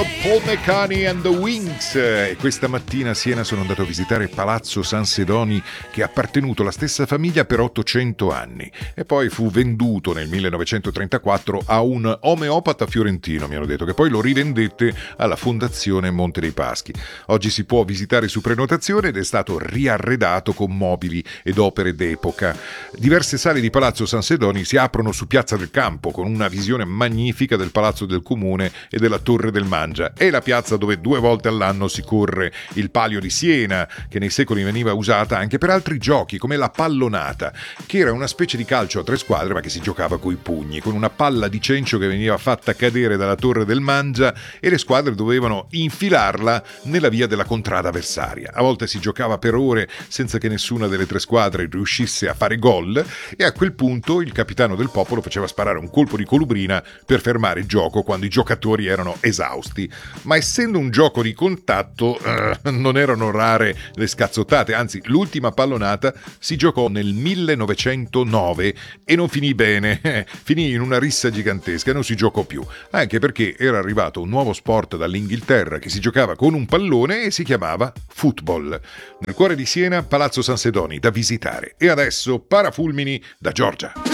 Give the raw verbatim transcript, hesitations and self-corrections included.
Paul McCartney and the Wings, e questa mattina a Siena sono andato a visitare Palazzo San Sedoni, che ha appartenuto alla stessa famiglia per ottocento anni e poi fu venduto nel millenovecentotrentaquattro a un omeopata fiorentino, mi hanno detto, che poi lo rivendette alla Fondazione Monte dei Paschi. Oggi si può visitare su prenotazione ed è stato riarredato con mobili ed opere d'epoca. Diverse sale di Palazzo San Sedoni si aprono su Piazza del Campo con una visione magnifica del Palazzo del Comune e della Torre del Mangia. È la piazza dove due volte all'anno si corre il Palio di Siena, che nei secoli veniva usata anche per altri giochi come la pallonata, che era una specie di calcio a tre squadre ma che si giocava coi pugni, con una palla di cencio che veniva fatta cadere dalla Torre del Mangia e le squadre dovevano infilarla nella via della contrada avversaria. A volte si giocava per ore senza che nessuna delle tre squadre riuscisse a fare gol e a quel punto il capitano del popolo faceva sparare un colpo di colubrina per fermare il gioco quando i giocatori erano esausti. Ma essendo un gioco di contatto eh, non erano rare le scazzottate, anzi l'ultima pallonata si giocò nel millenovecentonove e non finì bene, eh, finì in una rissa gigantesca e non si giocò più, anche perché era arrivato un nuovo sport dall'Inghilterra che si giocava con un pallone e si chiamava football. Nel cuore di Siena, Palazzo San Sedoni da visitare. E adesso Parafulmini da Giorgia.